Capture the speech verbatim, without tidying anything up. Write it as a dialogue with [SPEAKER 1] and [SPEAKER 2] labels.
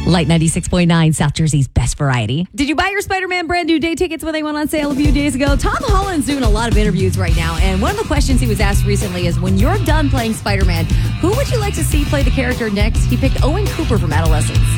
[SPEAKER 1] Light ninety-six point nine, South Jersey's best variety. Did you buy your Spider-Man brand new day tickets when they went on sale a few days ago? Tom Holland's doing a lot of interviews right now, and one of the questions he was asked recently is, when you're done playing Spider-Man, who would you like to see play the character next? He picked Owen Cooper from Adolescence.